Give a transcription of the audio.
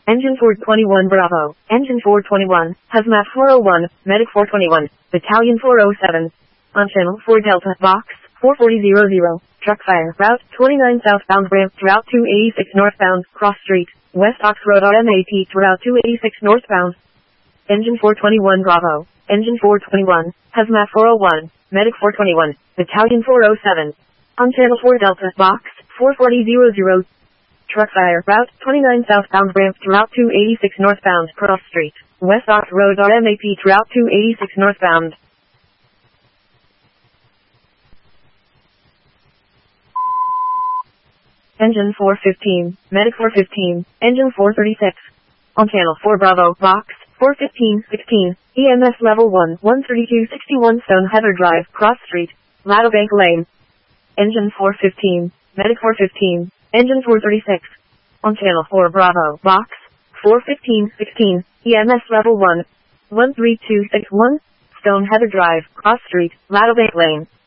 Engine 421 Bravo, Engine 421, Hazmat 401, Medic 421, Battalion 407. On Channel 4 Delta, Box 4400, Truck Fire, Route 29 southbound ramp to Route 286 northbound, Cross Street, West Ox Road RMAP to Route 286 northbound. Engine 421 Bravo, Engine 421, Hazmat 401, Medic 421, Battalion 407. On Channel 4 Delta, Box 4400, Truck Fire, Route 29 southbound ramp to Route 286 northbound, Cross Street, West Ox Road RMAP to Route 286 northbound. Engine 415, Medic 415, Engine 436. On Channel 4 Bravo, Box 415-16, EMS Level 1, 13261 Stone Heather Drive, Cross Street, Ladobank Lane. Engine 415, Medic 415, Engine 436. On Channel 4 Bravo, Box 415-16, EMS Level 1, 13261 Stone Heather Drive, Cross Street, Ladobank Lane.